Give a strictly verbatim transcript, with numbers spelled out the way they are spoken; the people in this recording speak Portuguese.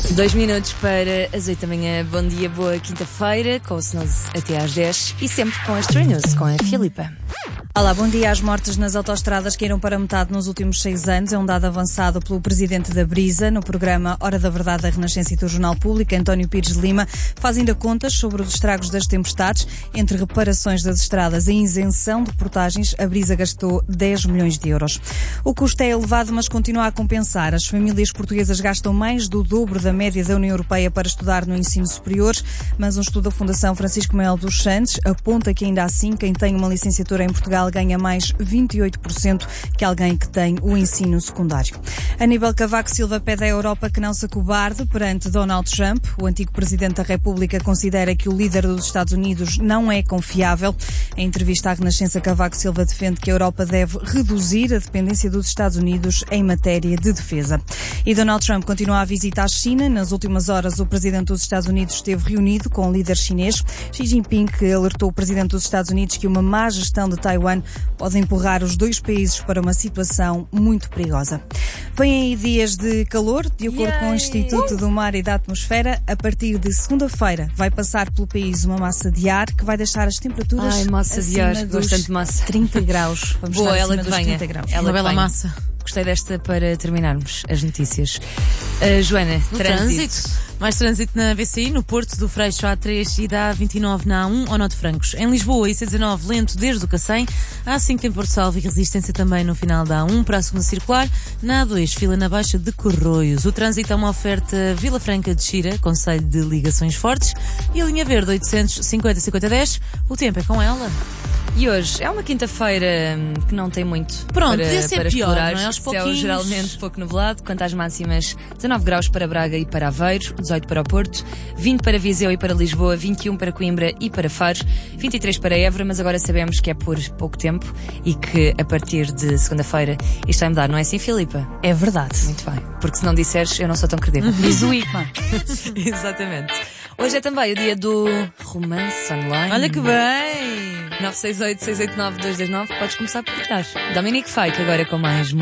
Dois minutos para as oito da manhã. Bom dia, boa quinta-feira, com o Snooze até às dez e sempre com as True News, com a Filipa. Olá, bom dia. As mortes nas autoestradas caíram para metade nos últimos seis anos. É um dado avançado pelo presidente da Brisa no programa Hora da Verdade da Renascença e do Jornal Público, António Pires de Lima, faz ainda contas sobre os estragos das tempestades. Entre reparações das estradas e isenção de portagens, a Brisa gastou dez milhões de euros. O custo é elevado, mas continua a compensar. As famílias portuguesas gastam mais do dobro da média da União Europeia para estudar no ensino superior, mas um estudo da Fundação Francisco Manuel dos Santos aponta que ainda assim quem tem uma licenciatura em Portugal ganha mais vinte e oito por cento que alguém que tem o ensino secundário. Aníbal Cavaco Silva pede à Europa que não se acobarde perante Donald Trump. O antigo presidente da República considera que o líder dos Estados Unidos não é confiável. Em entrevista à Renascença, Cavaco Silva defende que a Europa deve reduzir a dependência dos Estados Unidos em matéria de defesa. E Donald Trump continua a visita à China. Nas últimas horas, o presidente dos Estados Unidos esteve reunido com o líder chinês. Xi Jinping alertou o presidente dos Estados Unidos que uma má gestão de Taiwan pode empurrar os dois países para uma situação muito perigosa. Vêm aí dias de calor, de acordo Yay. com o Instituto do Mar e da Atmosfera. A partir de segunda-feira vai passar pelo país uma massa de ar que vai deixar as temperaturas Ai, massa de ar, gosto de massa. trinta graus. Vamos Boa, estar ela acima que dos venha. trinta graus. Ela Uma bela venha. massa. Gostei desta para terminarmos as notícias. Uh, Joana, No trânsito. trânsito. Mais trânsito na V C I, no Porto do Freixo A três e da A vinte e nove na A um ao Nó de Francos. Em Lisboa, I C dezanove lento desde o Cacém. A A cinco em Porto Salvo e resistência também no final da A um para a segunda circular. Na A dois, fila na Baixa de Corroios. O trânsito é uma oferta Vila Franca de Xira, Conselho de Ligações Fortes. E a linha verde oitocentos e cinquenta, cinquenta, dez. O tempo é com ela. E hoje é uma quinta-feira hum, que não tem muito Pronto, para, podia ser para pior, explorar. não é? Aos Céu pouquinhos. geralmente pouco nublado. Quanto às máximas, dezanove graus para Braga e para Aveiro, dezoito para o Porto, vinte para Viseu e para Lisboa, vinte e um para Coimbra e para Faro, vinte e três para Évora, mas agora sabemos que é por pouco tempo e que a partir de segunda-feira isto vai mudar, não é assim, Filipa? É verdade. Muito bem, porque se não disseres eu não sou tão credível. Diz o Ickman. Exatamente. Hoje é também o dia do romance online. Olha que bem! nove seis oito, seis oito nove, dois dois nove. Podes começar por trás. Dominic Fike agora com mais